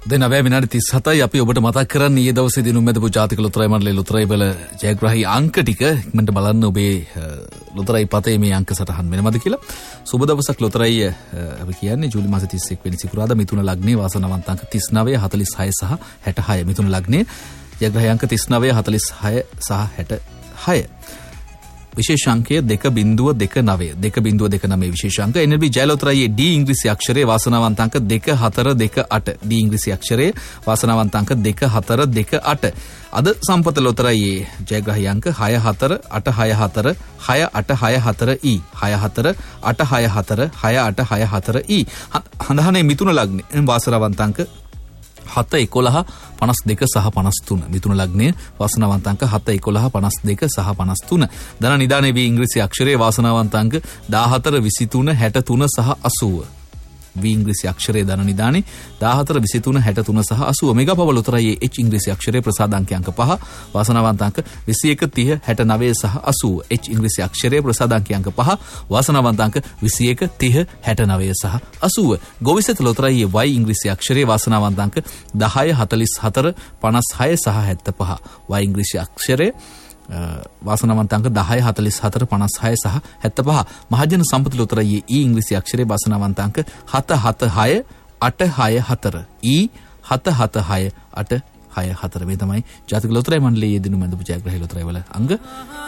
දෙනවැ විනාඩි 37යි අපි ඔබට මතක් කරන්නේ ඊයේ දවසේ දිනුම් මැදපු ජාතික ලොතරැයි මණ්ඩලයේ ලොතරැයි වල ජයග්‍රාහී අංක ටික ඉක්මනට බලන්න ඔබේ ලොතරැයි පතේ මේ අංක සටහන් වෙනවද කියලා. සුබ දවසක් ලොතරැයි අපි කියන්නේ ජූලි මාසේ 31 වෙනි සිකුරාදා මිථුන ලග්නයේ වාසනාවන්ත අංක 39 46 සහ 66 මිථුන ලග්නයේ ජයග්‍රාහී අංක 39 46 සහ 66 විශේෂාංකය 2.29 2.29 විශේෂාංක NLB ජයලොතරැයියේ D ඉංග්‍රීසි අක්ෂරයේ වාසනාවන්ත අංක 2428 D ඉංග්‍රීසි අක්ෂරයේ වාසනාවන්ත අංක 2428 අද සම්පත ලොතරැයියේ ජයග්‍රාහී අංක 64 864 6864 E 64 864 6864 E හඳහනේ මිථුන ලග්නයේ වාසනාවන්ත අංක 711 52 සහ 53 මිථුන ලග්නයේ වාසනාවන්ත අංක 711 52 සහ 53 ධන නිදානේ වී ඉංග්‍රීසි අක්ෂරයේ වාසනාවන්ත අංක 14 23 63 සහ 80 වී ඉංග්‍රීසි අක්ෂරයේ ධන නිදානේ 14 23 63 සහ 80 මෙගා පව ලොතරැයියේ H ඉංග්‍රීසි අක්ෂරයේ ප්‍රසාදාංක අංක 5 වාසනාවන්ත අංක 21 30 69 සහ 80 H ඉංග්‍රීසි අක්ෂරයේ ප්‍රසාදාංක අංක 5 වාසනාවන්ත අංක 21 30 69 සහ 80 ගෝවිසත ලොතරැයියේ Y ඉංග්‍රීසි අක්ෂරයේ වාසනාවන්ත අංක 10 44 56 සහ 75 Y ඉංග්‍රීසි අක්ෂරයේ වාසනාවන්ත අංක 10 44 56 සහ 75 මහජන සම්පත ලොතරැයියේ E ඉංග්‍රීසි අක්ෂරයේ වාසනාවන්ත අංක 776 864 E 776 864 මේ තමයි ජාතික ලොතරැයි මණ්ඩලයේ දිනුම් මැදපු ජයග්‍රාහී ලොතරැයි වල අංග